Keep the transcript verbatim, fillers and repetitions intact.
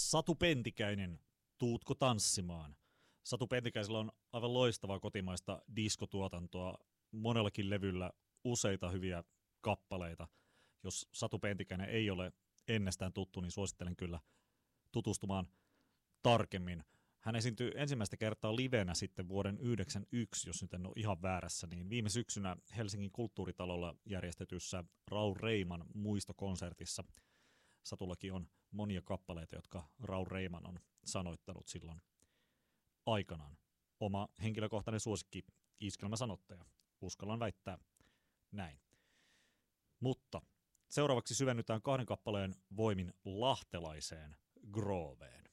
Satu Pentikäinen, tuutko tanssimaan? Satu Pentikäisellä on aivan loistavaa kotimaista diskotuotantoa, monellakin levyllä useita hyviä kappaleita. Jos Satu Pentikäinen ei ole ennestään tuttu, niin suosittelen kyllä tutustumaan tarkemmin. Hän esiintyi ensimmäistä kertaa livenä sitten vuoden yhdeksänkymmentäyksi, jos nyt en ole ihan väärässä, niin viime syksynä Helsingin kulttuuritalolla järjestetyssä Raul Reiman muistokonsertissa. Satullakin on monia kappaleita, jotka Raul Reiman on sanoittanut silloin aikanaan. Oma henkilökohtainen suosikki, iskelmäsanottaja. Uskallan väittää näin. Mutta seuraavaksi syvennytään kahden kappaleen voimin lahtelaiseen grooveen.